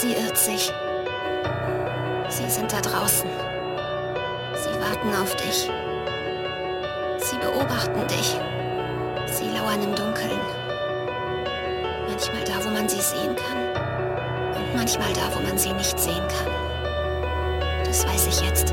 Sie irrt sich. Sie sind da draußen. Sie warten auf dich. Sie beobachten dich. Sie lauern im Dunkeln. Manchmal da, wo man sie sehen kann. Und manchmal da, wo man sie nicht sehen kann. Das weiß ich jetzt.